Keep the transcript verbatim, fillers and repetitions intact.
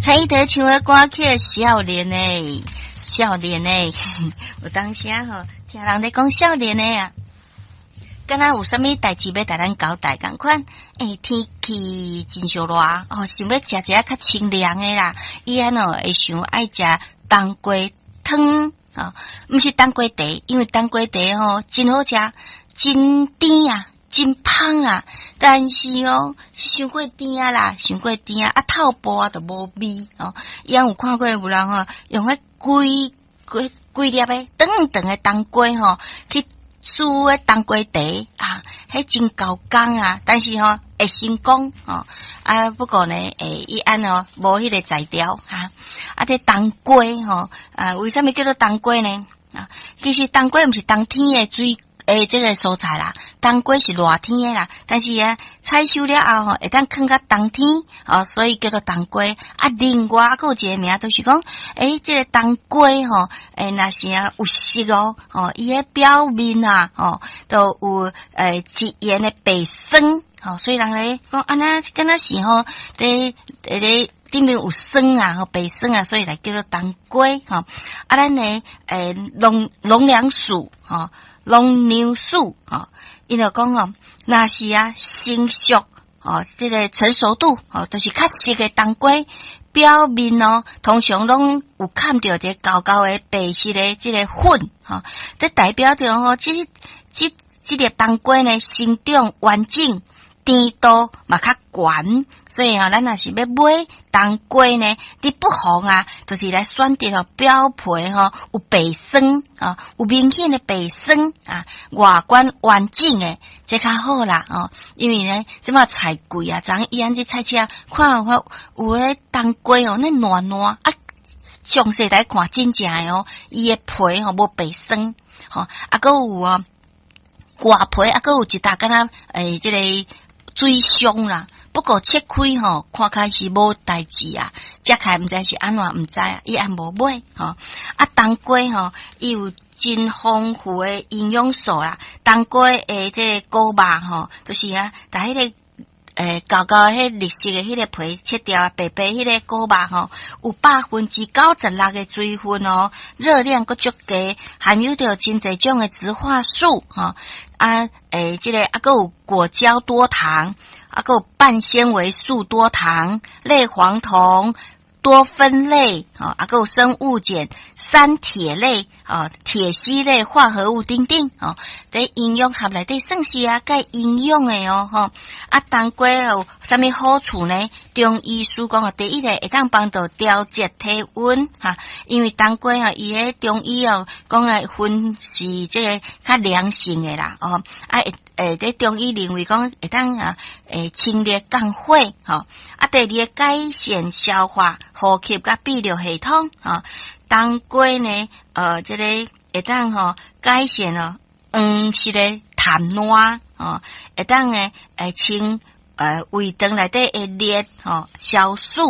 蔡依德唱的歌曲少年诶，少年诶，有当时啊吼，听人咧讲少年诶啊，敢若有啥物代志要甲咱交代共款，诶、欸，天气真烧热，哦，想要食一下较清凉诶啦，伊安哦会想爱食冬瓜汤啊，毋、哦、是冬瓜茶，因为冬瓜茶吼真好食，真甜啊。真芳啊，但是哦，是伤过甜啊啦，伤过甜啊，啊透薄啊，都无味哦。伊有看过有人吼，用迄规规规粒诶，长长诶冬瓜吼，去煮诶冬瓜茶啊，迄真高工啊，但是吼会成功哦。啊，不过呢，诶，伊安哦无迄个材料哈，啊，这冬瓜吼，啊，为什么叫做冬瓜呢？啊，其實冬瓜毋是冬天诶水。诶，这个蔬菜啦，冬瓜是熱天的啦，但是啊，採收了後吼，會當放到冬天，哦，所以叫做冬瓜。啊，另外還有一個名，就是講，誒，這個冬瓜吼，誒，若是啊有熟哦，哦，伊個表面啊，哦，都有誒一圓的白霜，哦，所以人咧講，啊那敢若是吼，啲誒啲頂面有霜啊，吼白霜啊，所以來叫做冬瓜，吼、哦。啊，咱咧誒農農糧署，吼、哦。農糧署哦，伊就講哦，若是啊成熟哦，這個成熟度哦，都、就是較熟嘅冬瓜表面哦，通常攏有看到這高高嘅白色嘅這個粉哦，這代表着吼、哦，這這這個冬瓜呢生長完整，甜度嘛較懸，所以啊，咱若是要買冬瓜呢，你不妨啊，就是來選擇哦表皮吼有白霜啊，有明顯的白霜啊，外觀完整誒，這較好啦哦。因為呢，即馬菜貴啊，昨伊安這菜市啊，看有有迄冬瓜哦，那軟軟啊，詳細來看真正誒哦，伊誒皮吼無白霜，吼啊，閣有哦外皮啊，閣有一搭敢若誒，即、這個水松啦。不過切開吼，看開是無代誌啊，食開毋知是安怎毋知啊，伊安無買吼。啊，冬瓜吼，伊有真豐富誒營養素啦。冬瓜誒，這個菇肉吼，就是啊，但迄個誒，厚厚迄綠色誒迄個皮切掉啊，白白迄個菇肉吼，有百分之九十六誒水分哦，熱量閣足低，含有着真儕種誒植化素吼。啊，誒，這個啊，閣有果膠多糖。啊，還有半纖維素多糖、類黃酮、多酚類，啊，還有生物鹼、三鐵類，啊，鐵烯類化合物等等，哦，這營養合內底算是啊，介營養誒哦，吼，啊，冬瓜有啥物好處呢？中醫師講啊，第一個會當幫助調節體溫，哈，因為冬瓜啊，伊個中醫哦，講啊，分是這個較涼性誒啦，哦，啊，誒，誒，中醫認為講會當啊，誒，清熱降火，吼，啊，第二個改善消化、呼吸甲泌尿系統，吼，冬瓜呢，呃，這個會當吼改善哦，黃色的痰爛，哦，會當誒，誒清。呃，胃腸內底會裂吼，消暑。